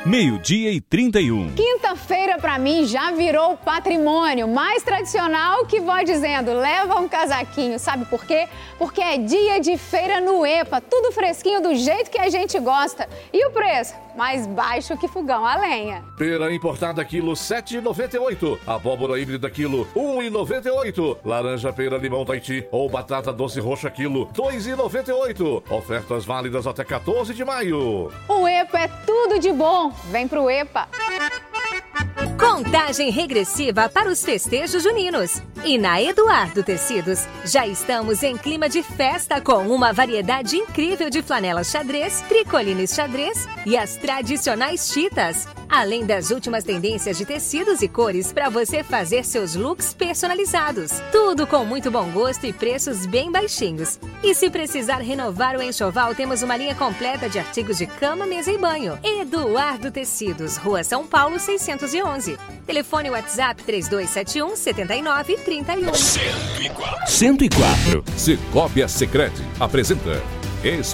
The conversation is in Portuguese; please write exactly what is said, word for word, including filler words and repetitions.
meio-dia e trinta e um. Quinta-feira pra mim já virou patrimônio, mais tradicional que vó dizendo, leva um casaquinho, sabe por quê? Porque é dia de feira no EPA, tudo fresquinho do jeito que a gente gosta. E o preço? Mais baixo que fogão a lenha. Pera importada quilo sete reais e noventa e oito centavos. Abóbora híbrida quilo um real e noventa e oito centavos. Laranja, pera, limão, Tahiti ou batata doce roxa quilo dois reais e noventa e oito centavos. Ofertas válidas até quatorze de maio. O EPA é tudo de bom. Vem pro EPA. Contagem regressiva para os festejos juninos. E na Eduardo Tecidos, já estamos em clima de festa com uma variedade incrível de flanelas xadrez, tricolines xadrez e as tradicionais chitas. Além das últimas tendências de tecidos e cores para você fazer seus looks personalizados. Tudo com muito bom gosto e preços bem baixinhos. E se precisar renovar o enxoval, temos uma linha completa de artigos de cama, mesa e banho. Eduardo Tecidos, Rua São Paulo, seiscentos e onze. Telefone WhatsApp três dois sete um, sete nove, três um. cento e quatro. cento e quatro. Cicobi Sicredi apresenta